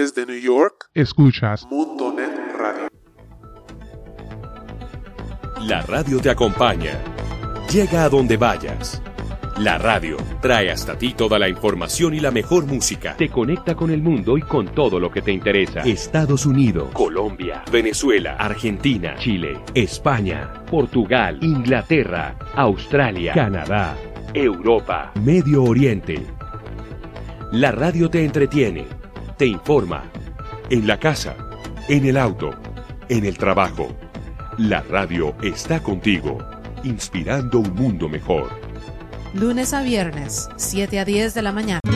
Desde New York, escuchas Mundonet Radio. La radio te acompaña. Llega a donde vayas. La radio trae hasta ti toda la información y la mejor música. Te conecta con el mundo y con todo lo que te interesa. Estados Unidos, Colombia, Venezuela, Argentina, Chile, España, Portugal, Inglaterra, Australia, Canadá, Europa, Medio Oriente. La radio te entretiene, te informa. En la casa, en el auto, en el trabajo. La radio está contigo, inspirando un mundo mejor. Lunes a viernes, 7 a 10 de la mañana.